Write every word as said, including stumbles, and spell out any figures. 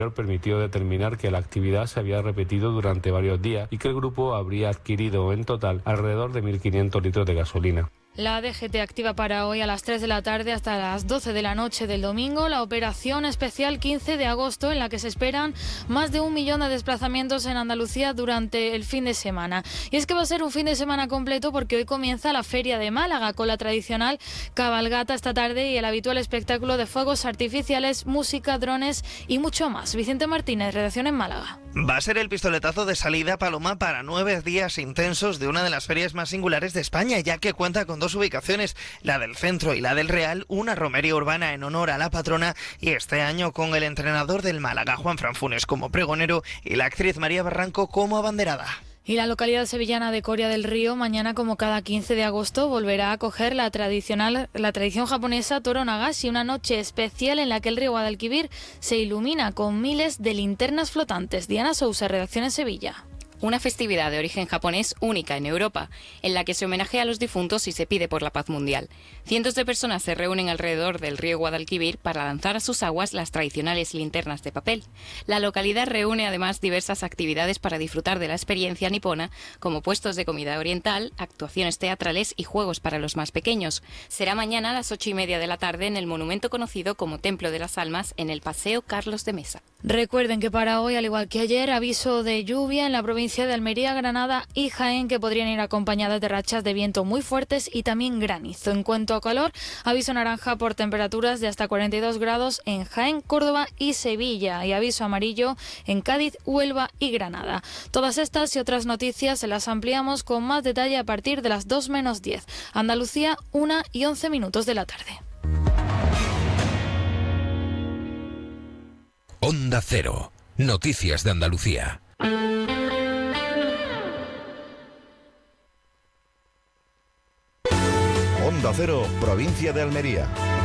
permitió determinar que la actividad se había repetido durante varios días y que el grupo habría adquirido en total alrededor de mil quinientos litros de gasolina. La D G T activa para hoy a las tres de la tarde hasta las doce de la noche del domingo la operación especial quince de agosto, en la que se esperan más de un millón de desplazamientos en Andalucía durante el fin de semana. Y es que va a ser un fin de semana completo porque hoy comienza la Feria de Málaga con la tradicional cabalgata esta tarde y el habitual espectáculo de fuegos artificiales, música, drones y mucho más. Vicente Martínez, redacción en Málaga. Va a ser el pistoletazo de salida, Paloma, para nueve días intensos de una de las ferias más singulares de España, ya que cuenta con dos ubicaciones, la del Centro y la del Real, una romería urbana en honor a la patrona, y este año con el entrenador del Málaga, Juanfran Funes, como pregonero y la actriz María Barranco como abanderada. Y la localidad sevillana de Coria del Río mañana, como cada quince de agosto, volverá a acoger la tradicional la tradición japonesa Toro Nagashi, una noche especial en la que el río Guadalquivir se ilumina con miles de linternas flotantes. Diana Sousa, redacción en Sevilla. Una festividad de origen japonés única en Europa, en la que se homenajea a los difuntos y se pide por la paz mundial. Cientos de personas se reúnen alrededor del río Guadalquivir para lanzar a sus aguas las tradicionales linternas de papel. La localidad reúne además diversas actividades para disfrutar de la experiencia nipona, como puestos de comida oriental, actuaciones teatrales y juegos para los más pequeños. Será mañana a las ocho y media de la tarde en el monumento conocido como Templo de las Almas, en el Paseo Carlos de Mesa. Recuerden que para hoy, al igual que ayer, aviso de lluvia en la provincia de Almería, Granada y Jaén, que podrían ir acompañadas de rachas de viento muy fuertes y también granizo. En cuanto a calor, aviso naranja por temperaturas de hasta cuarenta y dos grados en Jaén, Córdoba y Sevilla, y aviso amarillo en Cádiz, Huelva y Granada. Todas estas y otras noticias se las ampliamos con más detalle a partir de las dos menos diez. Andalucía, una y once minutos de la tarde. Onda Cero. Noticias de Andalucía. Onda Cero, provincia de Almería.